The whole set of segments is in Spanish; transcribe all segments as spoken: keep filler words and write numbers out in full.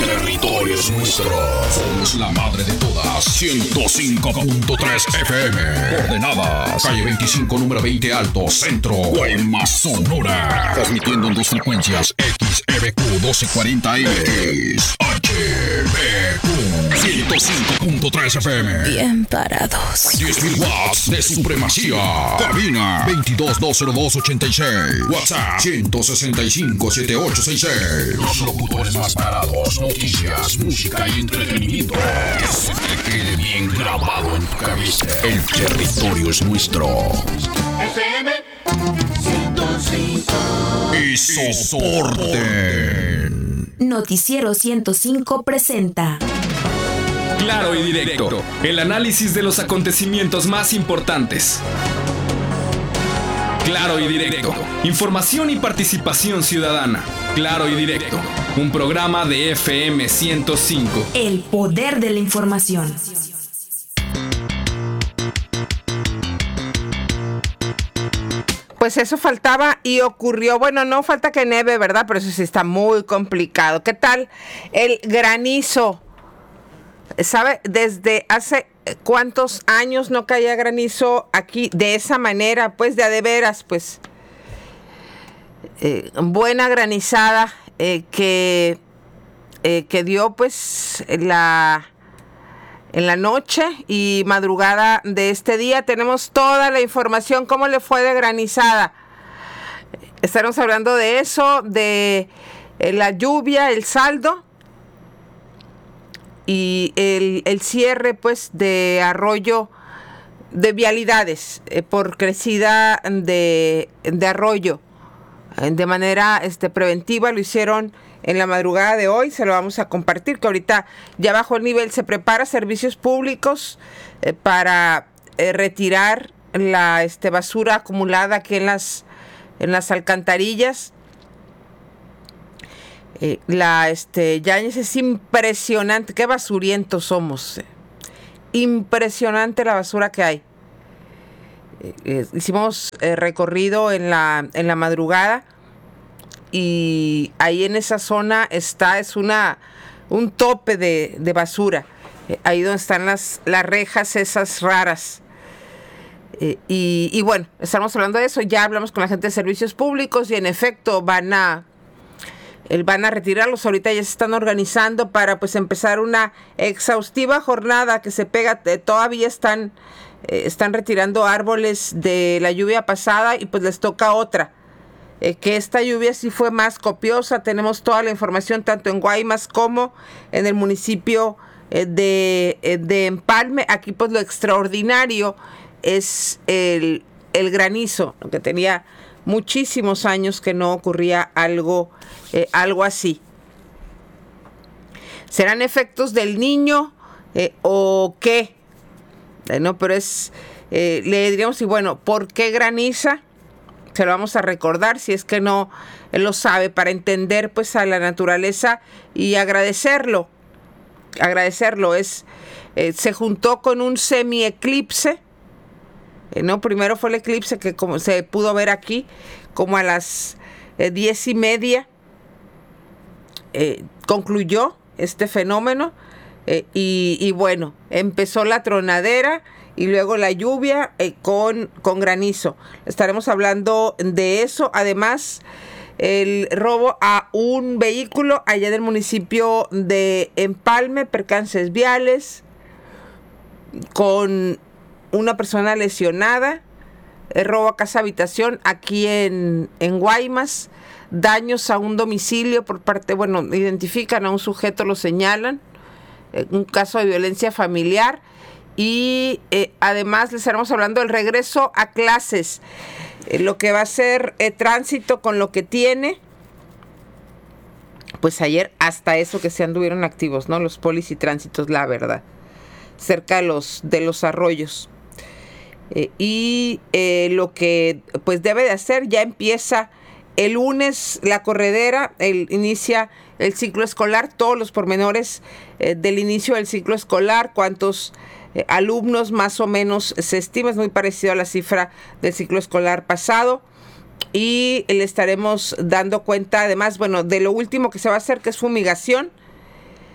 territorio es nuestro. Somos la madre de todas. ciento cinco punto tres F M. Coordenadas. Calle veinticinco, número veinte Alto, Centro, Guaymas, Sonora. Transmitiendo en dos frecuencias. X E B Q doce cuarenta M. X H B Q ciento cinco punto tres F M. Bien parados. diez mil watts de supremacía. Cabina veintidós dos cero dos ochenta y seis. WhatsApp ciento sesenta y cinco setenta y ocho sesenta y seis. Los locutores más parados. Noticias, música y entretenimiento. Que se te quede bien grabado en tu cabeza. El territorio es nuestro. F M ciento cinco. Y soporte. Noticiero ciento cinco presenta Claro y Directo, el análisis de los acontecimientos más importantes. Claro y Directo, información y participación ciudadana. Claro y Directo, un programa de F M ciento cinco. El poder de la información. Pues eso faltaba y ocurrió. Bueno, no falta que nieve, ¿verdad? Pero eso sí está muy complicado. ¿Qué tal el granizo? ¿Sabe? Desde hace cuántos años no caía granizo aquí de esa manera, pues de a de veras, pues. Eh, buena granizada eh, que, eh, que dio pues la... en la noche y madrugada de este día. Tenemos toda la información, cómo le fue de granizada. Estaremos hablando de eso, de eh, la lluvia, el saldo y el, el cierre pues de arroyo, de vialidades eh, por crecida de, de arroyo. Eh, de manera este, preventiva lo hicieron en la madrugada de hoy. Se lo vamos a compartir, que ahorita ya bajo el nivel se prepara servicios públicos eh, para eh, retirar la este, basura acumulada aquí en las, en las alcantarillas. Eh, la este, Yáñez, es impresionante, qué basurientos somos. Eh. Impresionante la basura que hay. Eh, eh, hicimos eh, recorrido en la, en la madrugada. Y ahí en esa zona está, es una un tope de, de basura. Eh, ahí donde están las, las rejas esas raras. Eh, y, y bueno, estamos hablando de eso. Ya hablamos con la gente de servicios públicos y en efecto van a, eh, van a retirarlos. Ahorita ya se están organizando para pues empezar una exhaustiva jornada que se pega. Eh, todavía están, eh, están retirando árboles de la lluvia pasada y pues les toca otra. Eh, que esta lluvia sí fue más copiosa. Tenemos toda la información tanto en Guaymas como en el municipio eh, de, eh, de Empalme. Aquí pues lo extraordinario es el, el granizo, que tenía muchísimos años que no ocurría algo, eh, algo así. ¿Serán efectos del Niño eh, o qué? Eh, no, pero es, eh, le diríamos, y bueno, ¿por qué graniza? Se lo vamos a recordar si es que no lo sabe, para entender pues a la naturaleza y agradecerlo. Agradecerlo es, eh, se juntó con un semi-eclipse. Eh, no, primero fue el eclipse que como se pudo ver aquí, como a las eh, diez y media eh, concluyó este fenómeno eh, y, y bueno, empezó la tronadera y luego la lluvia eh, con, con granizo. Estaremos hablando de eso. Además, el robo a un vehículo allá del municipio de Empalme, percances viales, con una persona lesionada, el robo a casa habitación aquí en, en Guaymas, daños a un domicilio por parte, bueno, identifican a un sujeto, lo señalan, eh, un caso de violencia familiar. Y eh, además les estaremos hablando del regreso a clases, eh, lo que va a ser eh, tránsito con lo que tiene. Pues ayer hasta eso que se anduvieron activos, ¿no? Los polis y tránsitos, la verdad, cerca de los, de los arroyos. Eh, y eh, lo que pues debe de hacer, ya empieza el lunes la corredera, el, inicia el ciclo escolar, todos los pormenores eh, del inicio del ciclo escolar, cuántos eh, alumnos más o menos se estima, es muy parecido a la cifra del ciclo escolar pasado. Y le estaremos dando cuenta además, bueno, de lo último que se va a hacer, que es fumigación.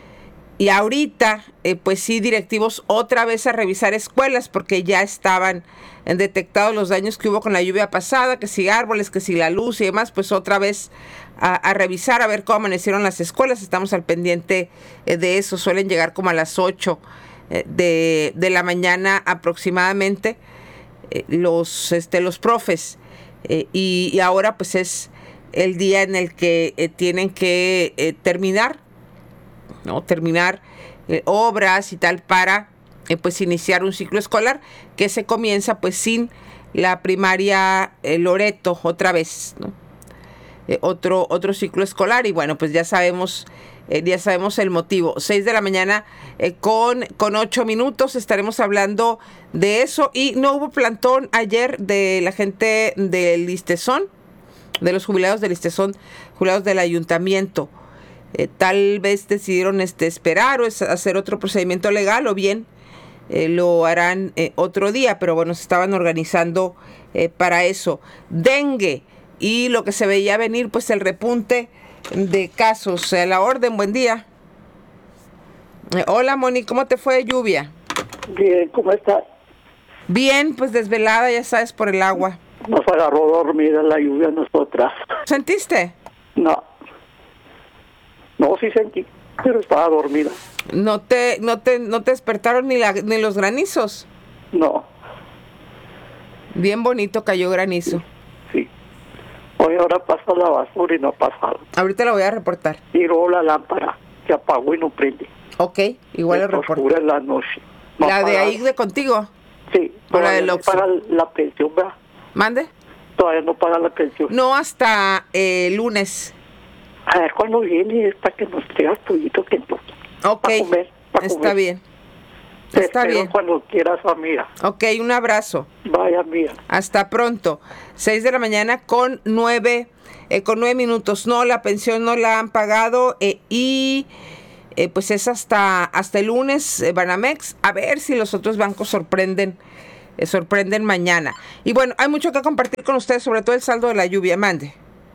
y ahorita, eh, pues sí, directivos otra vez a revisar escuelas porque ya estaban eh, detectados los daños que hubo con la lluvia pasada, que si árboles, que si la luz y demás, pues otra vez a, a revisar, a ver cómo amanecieron las escuelas. Estamos al pendiente eh, de eso. Suelen llegar como a las ocho eh, de, de la mañana aproximadamente eh, los, este, los profes. Eh, y, y ahora pues es el día en el que eh, tienen que eh, terminar, ¿no? Terminar eh, obras y tal para eh, pues iniciar un ciclo escolar que se comienza pues sin la primaria eh, Loreto otra vez, ¿no? Eh, otro, otro ciclo escolar y bueno, pues ya sabemos, eh, ya sabemos el motivo. seis de la mañana eh, con, con ocho minutos estaremos hablando de eso y no hubo plantón ayer de la gente del Listezón, de los jubilados del Listezón, jubilados del ayuntamiento. Eh, tal vez decidieron este, esperar o es hacer otro procedimiento legal o bien eh, lo harán eh, otro día, pero bueno, se estaban organizando eh, para eso. Dengue y lo que se veía venir, pues el repunte de casos. A la orden, buen día. Eh, hola Moni, ¿cómo te fue de lluvia? Bien, ¿cómo estás? Bien, pues desvelada, ya sabes, por el agua. Nos agarró dormida la lluvia a nosotras. ¿Sentiste? No. No, sí sentí, pero estaba dormida. ¿No te, no te, no te despertaron ni, la, ni los granizos? No. Bien bonito cayó granizo. Sí. Hoy ahora pasa la basura y no ha pasado. Ahorita la voy a reportar. Y luego la lámpara se apagó y no prende. Ok, igual lo reporto. Oscura en la noche. No ¿La de paga. ahí de contigo? Sí. ¿O la del no Oxxo? paga la pensión, ¿verdad? ¿Mande? Todavía no paga la pensión. No, hasta eh, lunes. A ver cuando viene es para que nos traigas pollito Kentucky. Ok, Pa' comer, pa' está comer. bien. Te Está espero bien. cuando quieras, amiga. Ok, un abrazo. Vaya, amiga. Hasta pronto. seis de la mañana con nueve, eh, con nueve minutos. No, la pensión no la han pagado eh, y eh, pues es hasta, hasta el lunes, eh, Banamex. A ver si los otros bancos sorprenden, eh, sorprenden mañana. Y bueno, hay mucho que compartir con ustedes, sobre todo el saldo de la lluvia. Mande.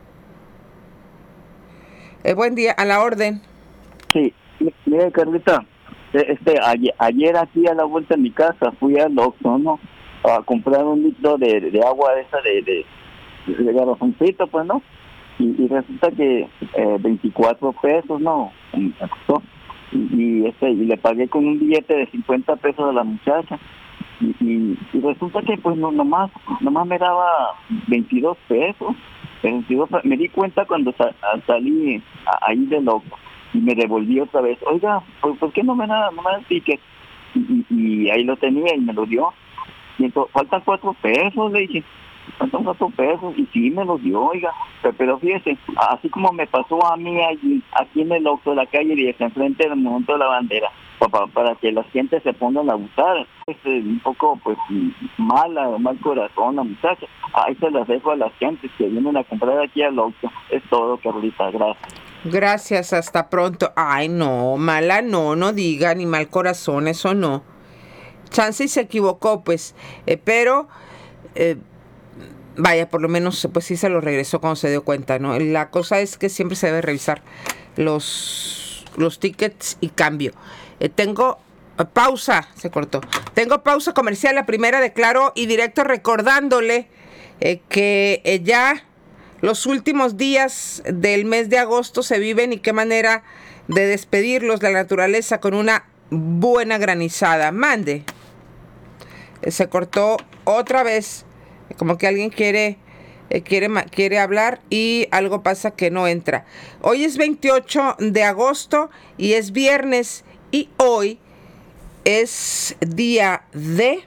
Eh, buen día, a la orden. Sí, mire Carlita, este, ayer, ayer aquí a la vuelta de mi casa fui al Oxxo, ¿no? A comprar un litro de, de agua esa de, de, de garrafoncito, pues, ¿no? Y, y resulta que eh, veinticuatro pesos, ¿no? Me costó. Y, y, este, y le pagué con un billete de cincuenta pesos a la muchacha. Y, y, y resulta que pues no, nomás, nomás me daba veintidós pesos. veintidós, me di cuenta cuando sa, salí a, ahí del Oxxo y me devolví otra vez. Oiga, ¿por, ¿por qué no me da, no me da el ticket? Y, y, y ahí lo tenía y me lo dio. Y entonces, faltan cuatro pesos, le dije. Faltan cuatro pesos y sí me los dio, oiga. Pero, pero fíjese, así como me pasó a mí allí, aquí en el Oxxo de la calle diez, enfrente del Monumento de la Bandera, para, para que las gentes se pongan a abusar. Es un poco, pues, mala, mal corazón la muchacha. Ahí se las dejo a las gentes que vienen a comprar aquí al Oxxo. Es todo, Carlita, gracias. Gracias, hasta pronto. Ay, no, mala no, no diga, ni mal corazón, eso no. Chance y se equivocó, pues, eh, pero, eh, vaya, por lo menos, pues sí se lo regresó cuando se dio cuenta, ¿no? La cosa es que siempre se debe revisar los, los tickets y cambio. Eh, tengo eh, pausa, se cortó. Tengo pausa comercial, la primera de Claro y Directo, recordándole eh, que eh, ya los últimos días del mes de agosto se viven y qué manera de despedirlos, la naturaleza con una buena granizada. Mande. Eh, se cortó otra vez, como que alguien quiere, eh, quiere, quiere hablar y algo pasa que no entra. Hoy es veintiocho de agosto y es viernes y hoy es día de...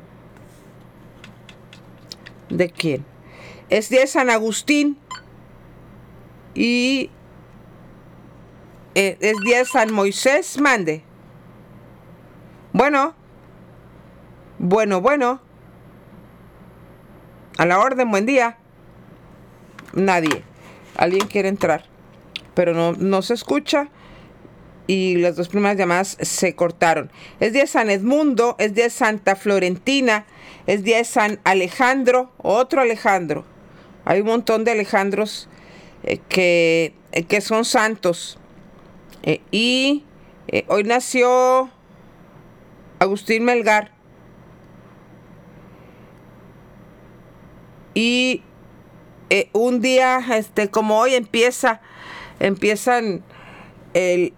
¿De quién? Es día de San Agustín y eh, es día de San Moisés. Mande. Bueno. Bueno, bueno. A la orden, buen día. Nadie. Alguien quiere entrar, pero no, no se escucha. Y las dos primeras llamadas se cortaron. Es día de San Edmundo, es día de Santa Florentina, es día de San Alejandro, otro Alejandro. Hay un montón de Alejandros eh, que, eh, que son santos. Eh, y Eh, hoy nació Agustín Melgar. Y eh, un día este, como hoy empieza, empiezan el,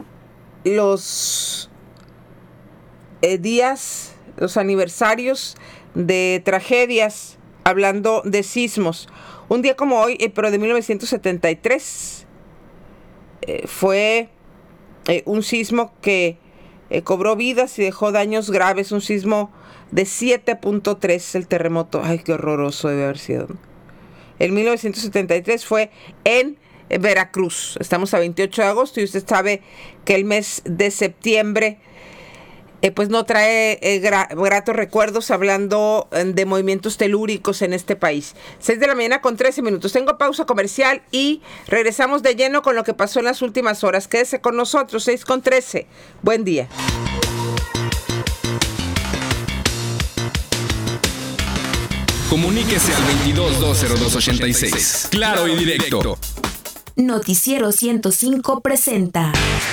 los eh, días, los aniversarios de tragedias, hablando de sismos. Un día como hoy, eh, pero de mil novecientos setenta y tres, eh, fue eh, un sismo que eh, cobró vidas y dejó daños graves, un sismo de siete punto tres, el terremoto. Ay, qué horroroso debe haber sido. En mil novecientos setenta y tres fue en Veracruz. Estamos a veintiocho de agosto y usted sabe que el mes de septiembre eh, pues no trae eh, gra- gratos recuerdos, hablando eh, de movimientos telúricos en este país. seis de la mañana con trece minutos. Tengo pausa comercial y regresamos de lleno con lo que pasó en las últimas horas. Quédese con nosotros, seis con trece. Buen día. Comuníquese al veintidós dos cero dos ochenta y seis. Claro y directo. Noticiero ciento cinco presenta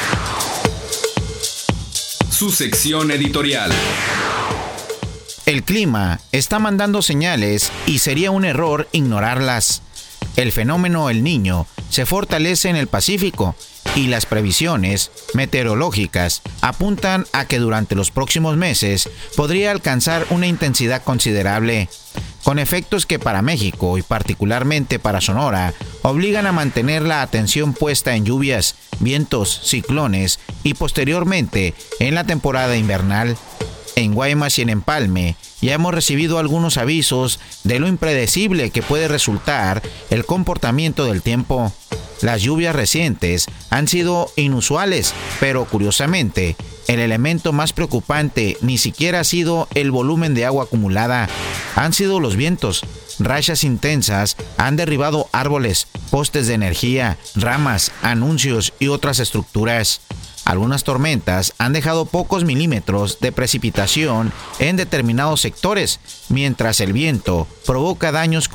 Su sección editorial. El clima está mandando señales y sería un error ignorarlas. El fenómeno El Niño se fortalece en el Pacífico y las previsiones meteorológicas apuntan a que durante los próximos meses podría alcanzar una intensidad considerable, con efectos que para México y particularmente para Sonora obligan a mantener la atención puesta en lluvias, vientos, ciclones y posteriormente en la temporada invernal. En Guaymas y en Empalme ya hemos recibido algunos avisos de lo impredecible que puede resultar el comportamiento del tiempo. Las lluvias recientes han sido inusuales, pero curiosamente, el elemento más preocupante ni siquiera ha sido el volumen de agua acumulada, han sido los vientos. Rachas intensas han derribado árboles, postes de energía, ramas, anuncios y otras estructuras. Algunas tormentas han dejado pocos milímetros de precipitación en determinados sectores, mientras el viento provoca daños